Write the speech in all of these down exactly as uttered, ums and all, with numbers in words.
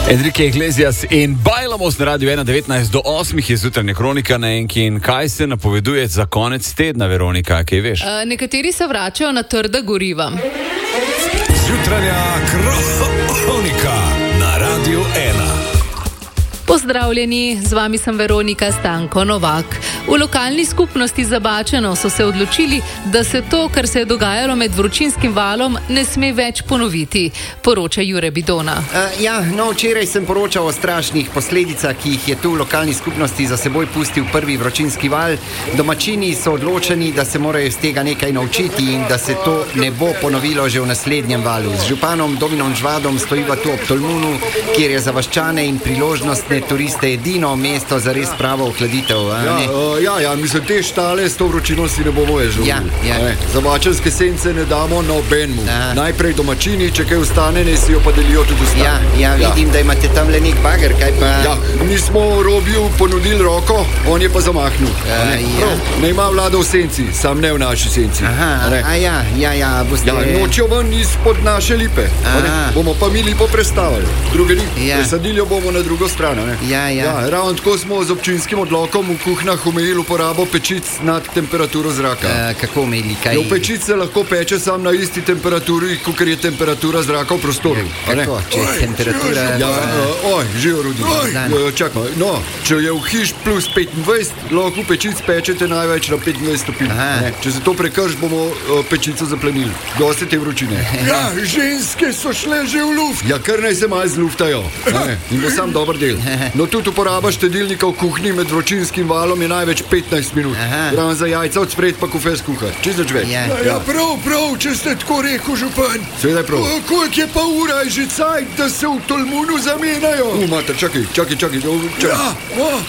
Enrique Iglesias in Bailamos na radiju ena devetnajst do osmih je jutranja kronika na enki. In kaj se napoveduje za konec tedna, Veronika, kaj veš? Uh, nekateri se vračajo na trda goriva. Jutranja kronika na radiju ena. Pozdravljeni, z vami sem Veronika Stanko Novak. V lokalni skupnosti Zabačeno so se odločili, da se to, kar se je dogajalo med vročinskim valom, ne sme več ponoviti, poroča Jure Bidona. Uh, ja, no, včeraj sem poročal o strašnih posledicah, ki jih je tu v lokalni skupnosti za seboj pustil prvi vročinski val. Domačini so odločeni, da se morajo iz tega nekaj naučiti in da se to ne bo ponovilo že v naslednjem valu. Z županom Dominom Žvadom stojiva tu ob Tolmunu, kjer je za vaščane in priložnostne turiste edino mesto za res pravo ohladitev. Ja, uh, ja, ja, mislim, te štale s to vročino si ne bomo več želeli. Ja, ja. Zabačenske sence ne damo nobenmu. Najprej domačini, če kaj ostane, ne si jo pa delijo tudi ostane. Ja, ja, vidim, ja. Da imate tam le nek bager, kaj pa... Ja, mi smo Robiju ponudili roko, on je pa zamahnil. Ja, ne? Ja. ne ima vlada v senci, sam ne v naši senci. Aha, a ja, ja, ja, boste... Ja, nočijo ven izpod naše lipe. Bomo pa mi lipo prestavili. Druge lipe, ja. Presadili jo bomo na drugo strano. Ne? Ja, ja. Ja, ravno tako smo z občinskim odlokom v kuhnah omejili uporabo pečic nad temperaturo zraka. Uh, kako omejili? Kaj? Jo, pečic se lahko peče sam na isti temperaturi, kot je temperatura zraka v prostoru. Ja, kako? Če je temperatura... Ja, uh, oj, živo Rudi. Uh, čakaj, no, če je v hiš plus petindvajset, lahko pečic pečete največ na petindvajset stopinj. Če se to prekrš, bomo uh, pečico zaplenili. Dosti te vročine. Ja, ženske so šle že v luft. Ja, kar naj se malo zluftajo. In bo sam dober del. No, tudi uporaba štedilnika v kuhinji med vročinskim valom je največ petnajst minut. Ravno za jajca od spred pa kofes kuhati. Čisto več. Ja. Ja, ja, prav, prav, če ste tako rekel, župan. Seveda je prav. Koliko je pa ura, je že cajt, da se v Tolmunu zamenjajo? U, mater, čakaj, čakaj, čakaj. čakaj. Ja, oh.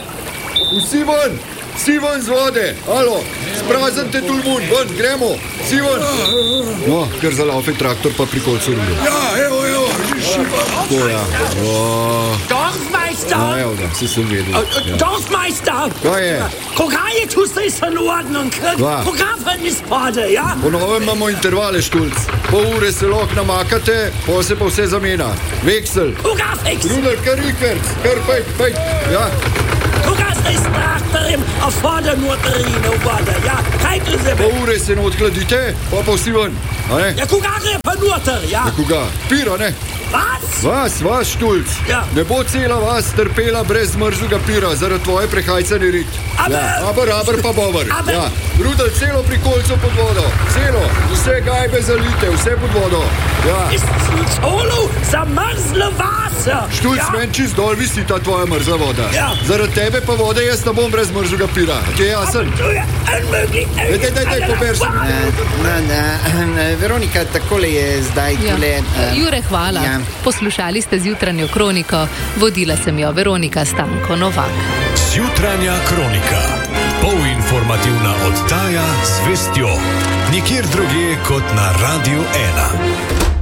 Vsi ven, vsi ven z vode. Alo, spraznite Tolmun, ven, gremo. Vsi ven. No, ker zalaufe traktor pa pri kolcu rude. Ja, evo, evo, že šiva. To ja. Oh. Dorfmeister! Ja, evo ga, si sem vedel. Ja. Dorfmeister! Kaj je? Koga je tu zdaj in ordnung? Koga ven izpade, ja? Po novem imamo intervale, Štulc. Pol ure se lahko namakate, pol se pa vse zamena. Veksel. Koga veksel? Rudel, kar rikverc, kar pejt, pejt. Ja. Koga zdaj s traktorjem, a vode notri ne vode, ja? Kajte se po ure se ne odkladite, pa pa vsi ven. Ja, koga gre pa noter, ja? Ja, koga? Pira, ne? Vas? Vas, vas, Štulc. Ja. Ne bo cela vas trpela brez mrzlega pira, zaradi tvoje prehajcane rit. Aber, ja. aber, aber pa bover. Aber. Ja. Rudel, celo pri kolcu pod vodo. Celo, vse gajbe zalite, vse pod vodo. Ja. Ist solo zamrzle vase. Štulc, ja. meni čist dol visi ta tvoja mrzla voda. Ja. Zaradi tebe pa vode jaz ne bom brez mrzlega pira. Ti je jasen? Unmöglich. Daj, daj, daj, daj, pober se. Na, na, na, Veronika, takole je zdaj ja. tule... Uh, Jure, hvala. Ja. Poslušali ste zjutranjo kroniko. Vodila sem jo Veronika Stanko Novak. Zjutranja kronika. Polinformativna oddaja z vestjo. Nikjer drugje kot na radiju ena.